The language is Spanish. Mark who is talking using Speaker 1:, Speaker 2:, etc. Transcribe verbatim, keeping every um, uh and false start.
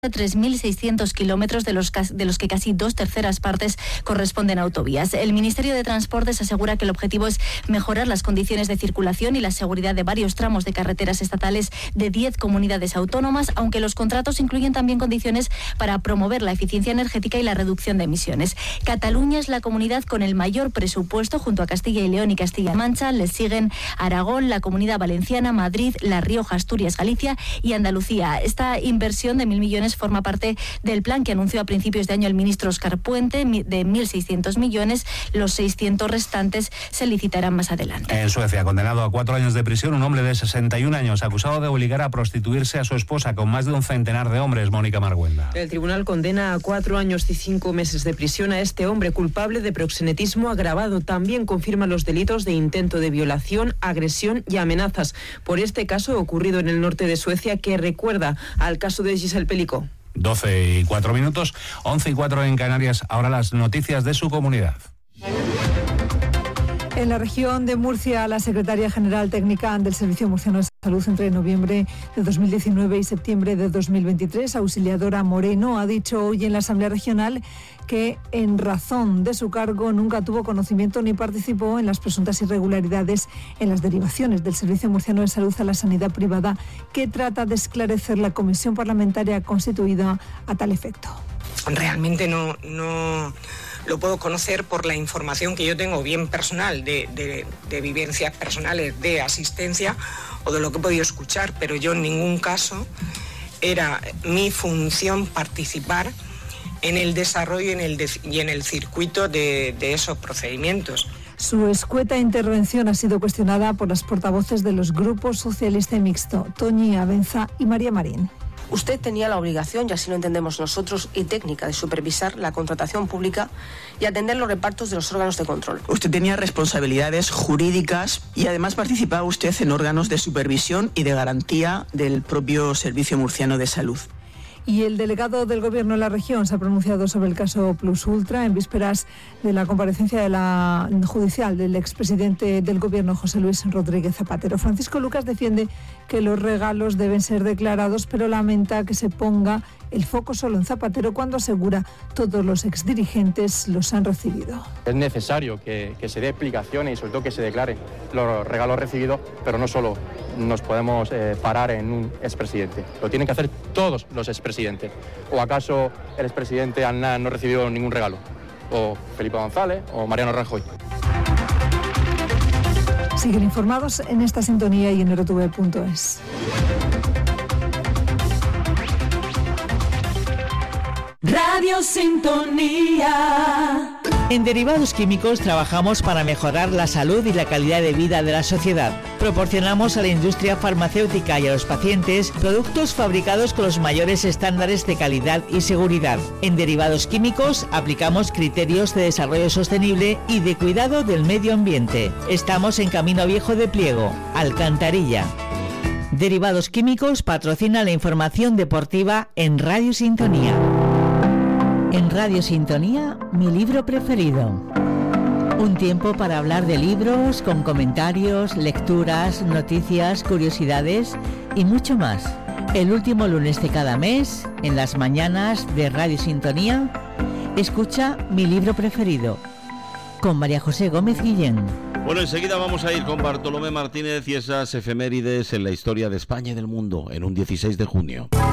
Speaker 1: tres mil seiscientos kilómetros, de los, de los que casi dos terceras partes corresponden a autovías. El Ministerio de Transportes asegura que el objetivo es mejorar las condiciones de circulación y la seguridad de varios tramos de carreteras estatales de diez comunidades autónomas, aunque los contratos incluyen también condiciones para promover la eficiencia energética y la reducción de emisiones. Cataluña es la comunidad con el mayor presupuesto, junto a Castilla y León y Castilla-La Mancha. Les siguen Aragón, la Comunidad Valenciana, Madrid, La Rioja, Asturias, Galicia y Andalucía. Esta inversión de mil millones forma parte del plan que anunció a principios de año el ministro Óscar Puente, de mil seiscientos millones. Los seiscientos restantes se licitarán más adelante.
Speaker 2: En Suecia, condenado a cuatro años de prisión, un hombre de sesenta y un años acusado de obligar a prostituirse a su esposa con más de un centenar de hombres. Mónica Marguenda.
Speaker 3: El tribunal condena a cuatro años y cinco meses de prisión a este hombre culpable de proxenetismo agravado. También confirma los delitos de intento de violación, agresión y amenazas. Por este caso ocurrido en el norte de Suecia, que recuerda al caso de Giselle Pelico.
Speaker 2: doce y cuatro minutos, once y cuatro en Canarias. Ahora las noticias de su comunidad.
Speaker 4: En la región de Murcia, la secretaria general técnica del Servicio Murciano de Salud entre noviembre de dos mil diecinueve y septiembre de dos mil veintitrés, Auxiliadora Moreno, ha dicho hoy en la Asamblea Regional que en razón de su cargo nunca tuvo conocimiento ni participó en las presuntas irregularidades en las derivaciones del Servicio Murciano de Salud a la sanidad privada, que trata de esclarecer la comisión parlamentaria constituida a tal efecto.
Speaker 5: Realmente no... no... lo puedo conocer por la información que yo tengo, bien personal, de, de, de vivencias personales de asistencia o de lo que he podido escuchar, pero yo en ningún caso era mi función participar en el desarrollo y en el, de, y en el circuito de, de esos procedimientos.
Speaker 4: Su escueta intervención ha sido cuestionada por las portavoces de los grupos socialista y mixto, Toñi Abenza y María Marín.
Speaker 6: Usted tenía la obligación, y así lo entendemos nosotros, y técnica, de supervisar la contratación pública y atender los repartos de los órganos de control.
Speaker 7: Usted tenía responsabilidades jurídicas y además participaba usted en órganos de supervisión y de garantía del propio Servicio Murciano de Salud.
Speaker 4: Y el delegado del Gobierno en la región se ha pronunciado sobre el caso Plus Ultra en vísperas de la comparecencia de la judicial del expresidente del Gobierno, José Luis Rodríguez Zapatero. Francisco Lucas defiende que los regalos deben ser declarados, pero lamenta que se ponga el foco solo en Zapatero cuando asegura todos los exdirigentes los han recibido.
Speaker 8: Es necesario que, que se dé explicaciones y sobre todo que se declaren los regalos recibidos, pero no solo nos podemos eh, parar en un expresidente. Lo tienen que hacer todos los expresidentes. ¿O acaso el expresidente Aznar no recibió ningún regalo? ¿O Felipe González? ¿O Mariano Rajoy?
Speaker 4: Siguen informados en esta sintonía y en R T V punto es.
Speaker 9: Radio Sintonía.
Speaker 10: En Derivados Químicos trabajamos para mejorar la salud y la calidad de vida de la sociedad. Proporcionamos a la industria farmacéutica y a los pacientes productos fabricados con los mayores estándares de calidad y seguridad. En Derivados Químicos aplicamos criterios de desarrollo sostenible y de cuidado del medio ambiente. Estamos en Camino Viejo de Pliego, Alcantarilla. Derivados Químicos patrocina la información deportiva en Radio Sintonía. En Radio Sintonía, mi libro preferido. Un tiempo para hablar de libros, con comentarios, lecturas, noticias, curiosidades y mucho más. El último lunes de cada mes, en las mañanas de Radio Sintonía, escucha mi libro preferido, con María José Gómez Guillén.
Speaker 11: Bueno, enseguida vamos a ir con Bartolomé Martínez y esas efemérides en la historia de España y del mundo en un dieciséis de junio.